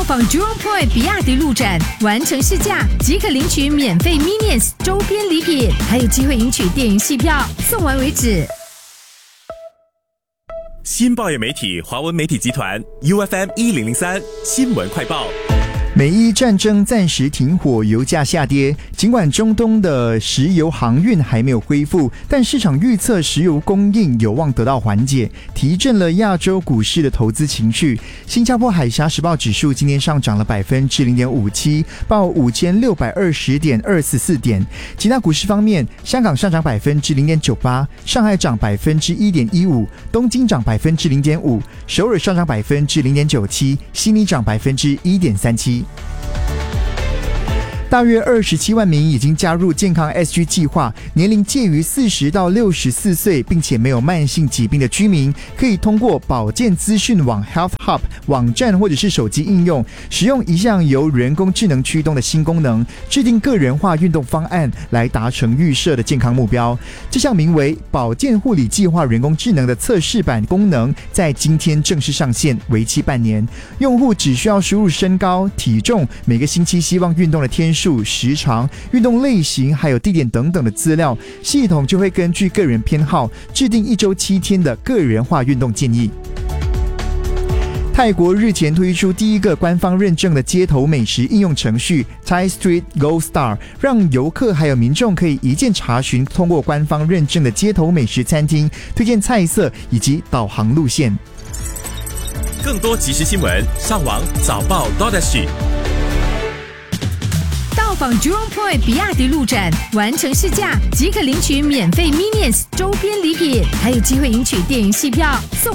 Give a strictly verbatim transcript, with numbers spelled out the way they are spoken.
访 Jurong Point 比亚迪路展，完成试驾即可领取免费 Minions 周边礼品，还有机会赢取电影戏票，送完为止。 新报业媒体华文媒体集团 U F M 一零零三新闻快报。 美伊战争暂时停火，油价下跌。尽管中东的石油航运还没有恢复，但市场预测石油供应有望得到缓解，提振了亚洲股市的投资情绪。新加坡海峡时报指数今天上涨了百分之零点五七，报五千六百二十点二四四点。其他股市方面，香港上涨百分之零点九八，上海涨百分之一点一五，东京涨百分之零点五，首尔上涨百分之零点九七，悉尼涨百分之一点三七。大约二十七万名已经加入健康 S G 计划，年龄介于四十到六十四岁，并且没有慢性疾病的居民，可以通过保健资讯网 Health Hub 网站或者是手机应用，使用一项由人工智能驱动的新功能，制定个人化运动方案，来达成预设的健康目标。这项名为保健护理计划人工智能的测试版功能，在今天正式上线，为期半年。用户只需要输入身高、体重、每个星期希望运动的天数、时长、运动类型还有地点等等的资料，系统就会根据个人偏好制定一周七天的个人化运动建议。泰国日前推出第一个官方认证的街头美食应用程序 Thai Street Gold Star， 让游客还有民众可以一键查询通过官方认证的街头美食餐厅，推荐菜色以及导航路线。 更多即时新闻，上网早报 .sg。 到访 Jurong Point 比亚迪路展，完成试驾即可领取免费 Minions 周边礼品，还有机会赢取电影戏票，送